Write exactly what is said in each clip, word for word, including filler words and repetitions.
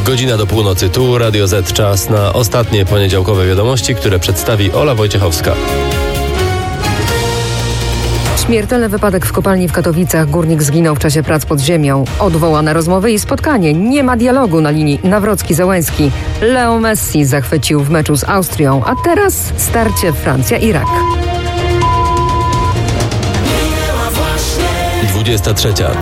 Godzina do północy, tu Radio Z. Czas na ostatnie poniedziałkowe wiadomości, które przedstawi Ola Wojciechowska. Śmiertelny wypadek w kopalni w Katowicach. Górnik zginął w czasie prac pod ziemią. Odwołane rozmowy i spotkanie. Nie ma dialogu na linii Nawrocki-Załęski. Leo Messi zachwycił w meczu z Austrią, a teraz starcie Francja-Irak. dwudziesta trzecia.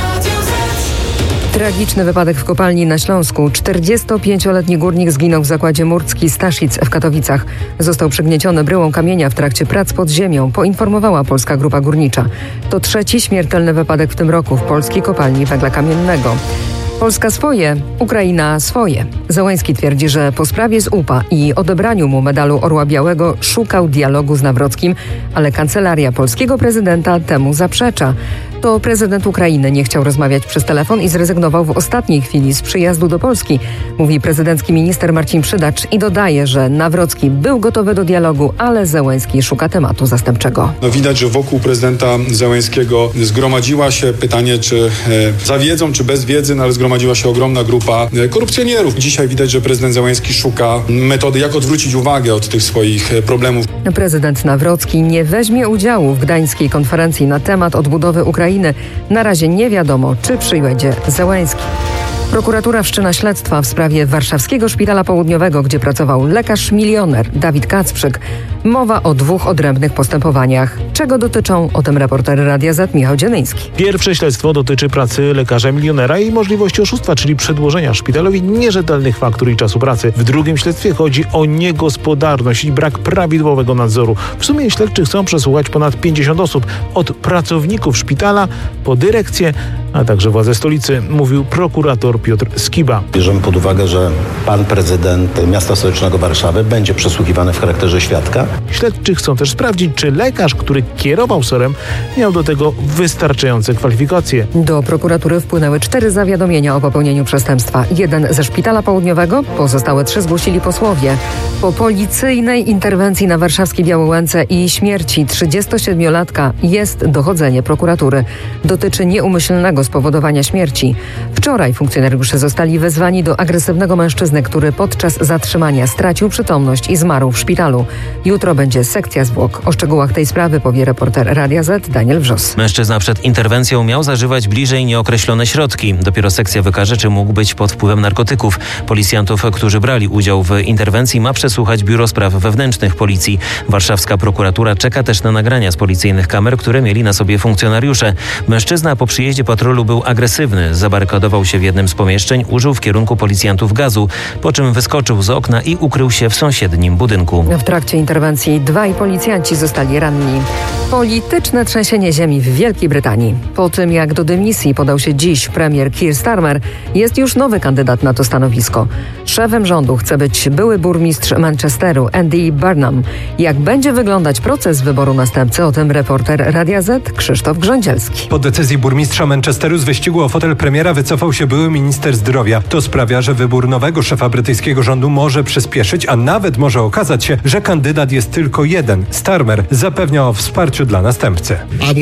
Tragiczny wypadek w kopalni na Śląsku. czterdziestopięcioletni górnik zginął w zakładzie Murcki Staszic w Katowicach. Został przygnieciony bryłą kamienia w trakcie prac pod ziemią, poinformowała Polska Grupa Górnicza. To trzeci śmiertelny wypadek w tym roku w polskiej kopalni węgla kamiennego. Polska swoje, Ukraina swoje. Załęski twierdzi, że po sprawie z U P A i odebraniu mu medalu Orła Białego szukał dialogu z Nawrockim, ale kancelaria polskiego prezydenta temu zaprzecza. To prezydent Ukrainy nie chciał rozmawiać przez telefon i zrezygnował w ostatniej chwili z przyjazdu do Polski, mówi prezydencki minister Marcin Przydacz i dodaje, że Nawrocki był gotowy do dialogu, ale Załęski szuka tematu zastępczego. No widać, że wokół prezydenta Załęskiego zgromadziła się pytanie, czy e, za wiedzą, czy bez wiedzy, no ale zgromadziła się ogromna grupa e, korupcjonierów. Dzisiaj widać, że prezydent Załęski szuka metody, jak odwrócić uwagę od tych swoich e, problemów. Prezydent Nawrocki nie weźmie udziału w gdańskiej konferencji na temat odbudowy Ukrainy. Na razie nie wiadomo, czy przyjedzie Załęski. Prokuratura wszczyna śledztwa w sprawie warszawskiego szpitala południowego, gdzie pracował lekarz milioner Dawid Kacprzyk. Mowa o dwóch odrębnych postępowaniach. Czego dotyczą? O tym reporter Radia Z Michał Dzienyński. Pierwsze śledztwo dotyczy pracy lekarza milionera i możliwości oszustwa, czyli przedłożenia szpitalowi nierzetelnych faktur i czasu pracy. W drugim śledztwie chodzi o niegospodarność i brak prawidłowego nadzoru. W sumie śledczy chcą przesłuchać ponad pięćdziesiąt osób, od pracowników szpitala po dyrekcję, a także władze stolicy, mówił prokurator Piotr Skiba. Bierzemy pod uwagę, że pan prezydent miasta stołecznego Warszawy będzie przesłuchiwany w charakterze świadka. Śledczy chcą też sprawdzić, czy lekarz, który kierował SOR-em, miał do tego wystarczające kwalifikacje. Do prokuratury wpłynęły cztery zawiadomienia o popełnieniu przestępstwa. Jeden ze szpitala południowego, pozostałe trzy zgłosili posłowie. Po policyjnej interwencji na warszawskiej Białołęce i śmierci trzydziestosiedmiolatka jest dochodzenie prokuratury. Dotyczy nieumyślnego spowodowania śmierci. Wczoraj funkcjonariusze zostali wezwani do agresywnego mężczyzny, który podczas zatrzymania stracił przytomność i zmarł w szpitalu. Jutro będzie sekcja zwłok. O szczegółach tej sprawy powie reporter Radia Z Daniel Wrzos. Mężczyzna przed interwencją miał zażywać bliżej nieokreślone środki. Dopiero sekcja wykaże, czy mógł być pod wpływem narkotyków. Policjantów, którzy brali udział w interwencji, ma przesłuchać Biuro Spraw Wewnętrznych Policji. Warszawska prokuratura czeka też na nagrania z policyjnych kamer, które mieli na sobie funkcjonariusze. Mężczyzna po przyjeździe patrolu był agresywny. Zabarykadował się w jednym z pomieszczeń, użył w kierunku policjantów gazu, po czym wyskoczył z okna i ukrył się w sąsiednim budynku. W trakcie interwencji dwaj policjanci zostali ranni. Polityczne trzęsienie ziemi w Wielkiej Brytanii. Po tym, jak do dymisji podał się dziś premier Keir Starmer, jest już nowy kandydat na to stanowisko. Szefem rządu chce być były burmistrz Manchesteru Andy Burnham. Jak będzie wyglądać proces wyboru następcy, o tym reporter Radia Z Krzysztof Grządzielski. Po decyzji burmistrza Manchesteru z wyścigu o fotel premiera wycofał się były minister zdrowia. To sprawia, że wybór nowego szefa brytyjskiego rządu może przyspieszyć, a nawet może okazać się, że kandydat jest tylko jeden. Starmer zapewnia o wsparciu dla następcy.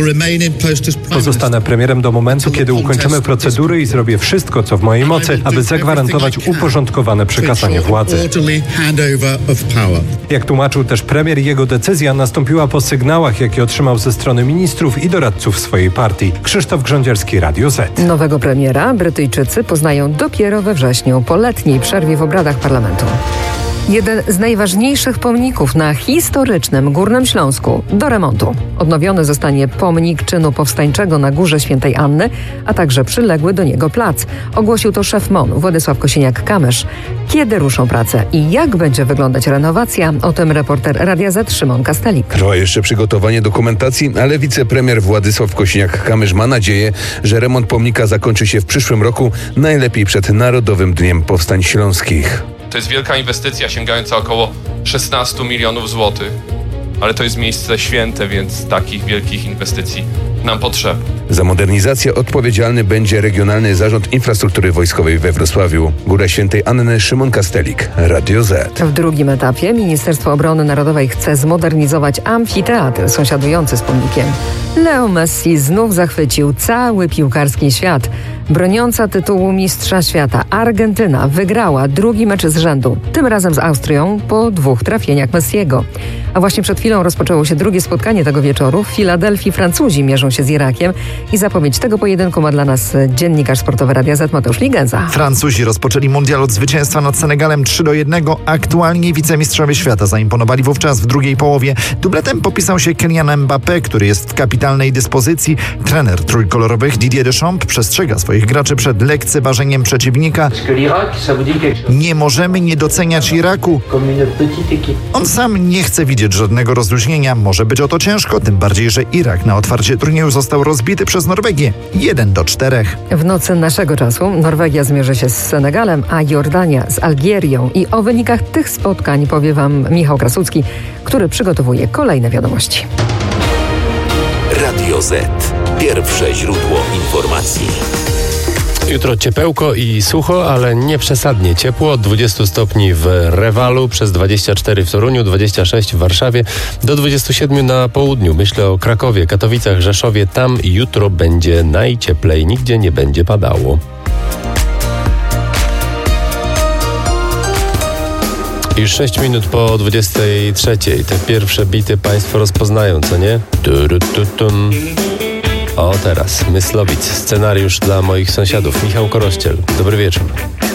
Pozostanę premierem do momentu, kiedy ukończymy procedury i zrobię wszystko, co w mojej mocy, aby zagwarantować uporządkowane przekazanie władzy. Jak tłumaczył też premier, jego decyzja nastąpiła po sygnałach, jakie otrzymał ze strony ministrów i doradców swojej partii. Krzysztof Grządzielski, Radio Z. Nowego premiera Brytyjczycy poznają dopiero we wrześniu, po letniej przerwie w obradach parlamentu. Jeden z najważniejszych pomników na historycznym Górnym Śląsku do remontu. Odnowiony zostanie pomnik czynu powstańczego na Górze Świętej Anny, a także przyległy do niego plac. Ogłosił to szef M O N Władysław Kosiniak-Kamysz. Kiedy ruszą prace i jak będzie wyglądać renowacja? O tym reporter Radia Z Szymon Kastelik. Trwa jeszcze przygotowanie dokumentacji, ale wicepremier Władysław Kosiniak-Kamysz ma nadzieję, że remont pomnika zakończy się w przyszłym roku, najlepiej przed Narodowym Dniem Powstań Śląskich. To jest wielka inwestycja sięgająca około szesnaście milionów złotych. ale to jest miejsce święte, więc takich wielkich inwestycji nam potrzeba. Za modernizację odpowiedzialny będzie Regionalny Zarząd Infrastruktury Wojskowej we Wrocławiu. Góra Świętej Anny, Szymon Kastelik, Radio Z. W drugim etapie Ministerstwo Obrony Narodowej chce zmodernizować amfiteatr sąsiadujący z pomnikiem. Leo Messi znów zachwycił cały piłkarski świat. Broniąca tytułu Mistrza Świata Argentyna wygrała drugi mecz z rzędu, tym razem z Austrią po dwóch trafieniach Messiego. A właśnie przed chwilą rozpoczęło się drugie spotkanie tego wieczoru. W Filadelfii Francuzi mierzą się z Irakiem i zapowiedź tego pojedynku ma dla nas dziennikarz sportowy Radia Z Mateusz Ligenza. Francuzi rozpoczęli mundial od zwycięstwa nad Senegalem trzy do jednego. Aktualnie wicemistrzowie świata zaimponowali wówczas w drugiej połowie. Dubletem popisał się Kylian Mbappé, który jest w kapitalnej dyspozycji. Trener trójkolorowych Didier Deschamps przestrzega swoich graczy przed lekceważeniem przeciwnika. Nie możemy nie doceniać Iraku. On sam nie chce widzieć żadnego rozluźnienia. Może być o to ciężko, tym bardziej, że Irak na otwarcie turnieju został rozbity przez Norwegię jeden do czterech. W nocy naszego czasu Norwegia zmierzy się z Senegalem, a Jordania z Algierią. I o wynikach tych spotkań powie wam Michał Krasucki, który przygotowuje kolejne wiadomości. Radio Z. Pierwsze źródło informacji. Jutro ciepełko i sucho, ale nie przesadnie ciepło. Od dwudziestu stopni w Rewalu, przez dwadzieścia cztery w Toruniu, dwadzieścia sześć w Warszawie, do dwudziestu siedmiu na południu. Myślę o Krakowie, Katowicach, Rzeszowie. Tam jutro będzie najcieplej. Nigdzie nie będzie padało. Już sześć minut po dwudziestej trzeciej. Te pierwsze bity państwo rozpoznają, co nie? Turututum. O, teraz Myslowic. Scenariusz dla moich sąsiadów. Michał Korościel. Dobry wieczór.